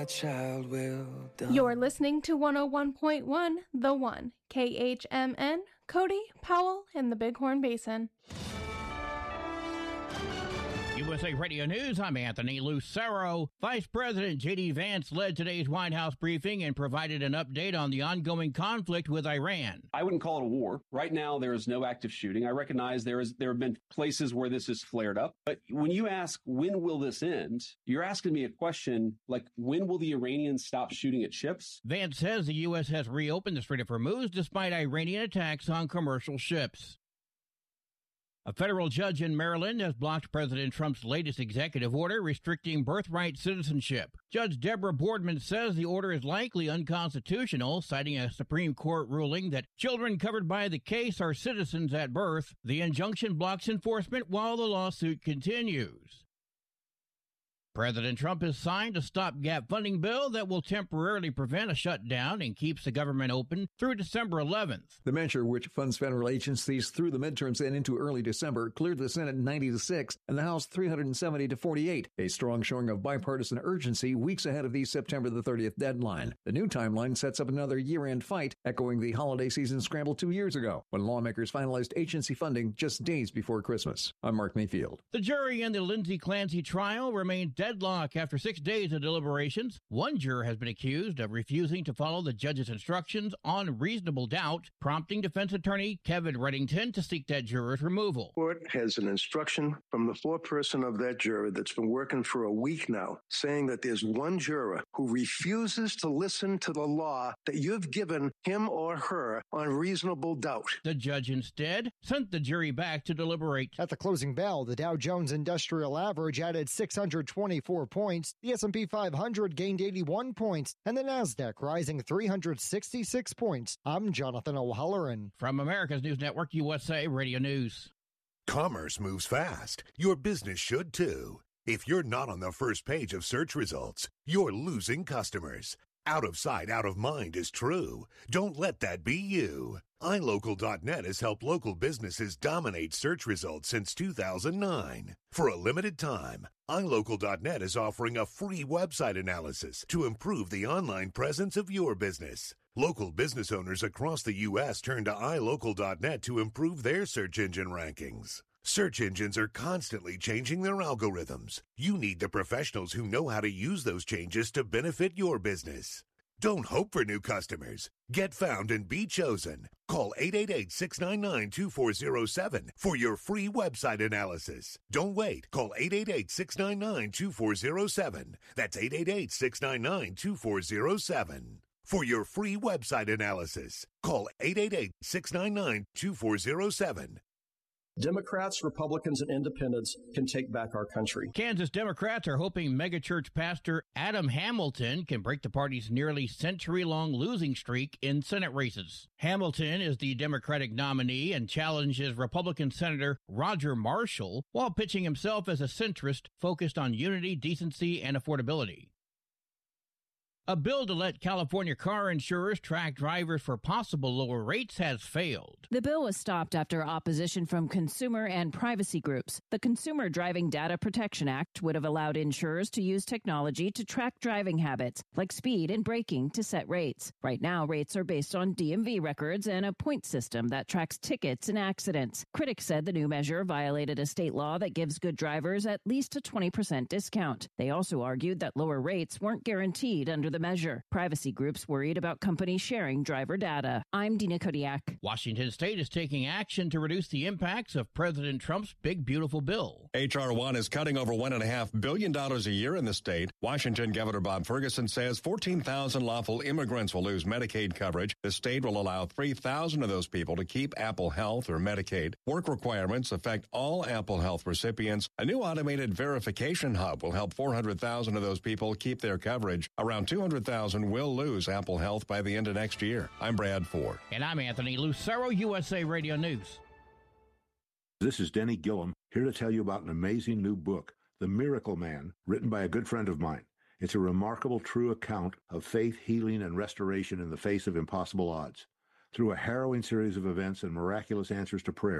my child will die. You're listening to 101.1 The One, KHMN, Cody, Powell, and the Bighorn Basin. USA Radio News, I'm Anthony Lucero. Vice President J.D. Vance led today's White House briefing and provided an update on the ongoing conflict with Iran. I wouldn't call it a war. Right now, there is no active shooting. I recognize there have been places where this has flared up. But when you ask, when will this end, you're asking me a question like, when will the Iranians stop shooting at ships? Vance says the U.S. has reopened the Strait of Hormuz despite Iranian attacks on commercial ships. A federal judge in Maryland has blocked President Trump's latest executive order restricting birthright citizenship. Judge Deborah Boardman says the order is likely unconstitutional, citing a Supreme Court ruling that children covered by the case are citizens at birth. The injunction blocks enforcement while the lawsuit continues. President Trump has signed a stopgap funding bill that will temporarily prevent a shutdown and keeps the government open through December 11th. The measure, which funds federal agencies through the midterms and into early December, cleared the Senate 90-6 and the House 370-48, a strong showing of bipartisan urgency weeks ahead of the September the 30th deadline. The new timeline sets up another year-end fight, echoing the holiday season scramble 2 years ago, when lawmakers finalized agency funding just days before Christmas. I'm Mark Mayfield. The jury in the Lindsay Clancy trial remained deadlock after 6 days of deliberations. One juror has been accused of refusing to follow the judge's instructions on reasonable doubt, prompting defense attorney Kevin Reddington to seek that juror's removal. Court has an instruction from the foreperson of that juror that's been working for a week now, saying that there's one juror who refuses to listen to the law that you've given him or her on reasonable doubt. The judge instead sent the jury back to deliberate. At the closing bell, the Dow Jones Industrial Average added 624 points, the S&P 500 gained 81 points, and the Nasdaq rising 366 points. I'm Jonathan O'Halloran. From America's News Network, USA Radio News. Commerce moves fast. Your business should too. If you're not on the first page of search results, you're losing customers. Out of sight, out of mind is true. Don't let that be you. iLocal.net has helped local businesses dominate search results since 2009. For a limited time, iLocal.net is offering a free website analysis to improve the online presence of your business. Local business owners across the U.S. turn to iLocal.net to improve their search engine rankings. Search engines are constantly changing their algorithms. You need the professionals who know how to use those changes to benefit your business. Don't hope for new customers. Get found and be chosen. Call 888-699-2407 for your free website analysis. Don't wait. Call 888-699-2407. That's 888-699-2407. For your free website analysis, call 888-699-2407. Democrats, Republicans, and independents can take back our country. Kansas Democrats are hoping megachurch pastor Adam Hamilton can break the party's nearly century-long losing streak in Senate races. Hamilton is the Democratic nominee and challenges Republican Senator Roger Marshall while pitching himself as a centrist focused on unity, decency, and affordability. A bill to let California car insurers track drivers for possible lower rates has failed. The bill was stopped after opposition from consumer and privacy groups. The Consumer Driving Data Protection Act would have allowed insurers to use technology to track driving habits, like speed and braking, to set rates. Right now, rates are based on DMV records and a point system that tracks tickets and accidents. Critics said the new measure violated a state law that gives good drivers at least a 20% discount. They also argued that lower rates weren't guaranteed under the measure. Privacy groups worried about companies sharing driver data. I'm Dina Kodiak. Washington State is taking action to reduce the impacts of President Trump's big, beautiful bill. H.R. 1 is cutting over $1.5 billion a year in the state. Washington Governor Bob Ferguson says 14,000 lawful immigrants will lose Medicaid coverage. The state will allow 3,000 of those people to keep Apple Health or Medicaid. Work requirements affect all Apple Health recipients. A new automated verification hub will help 400,000 of those people keep their coverage. Around 200,000 will lose Apple Health by the end of next year. I'm Brad Ford. And I'm Anthony Lucero, USA Radio News. This is Denny Gillum, here to tell you about an amazing new book, The Miracle Man, written by a good friend of mine. It's a remarkable, true account of faith, healing, and restoration in the face of impossible odds. Through a harrowing series of events and miraculous answers to prayer,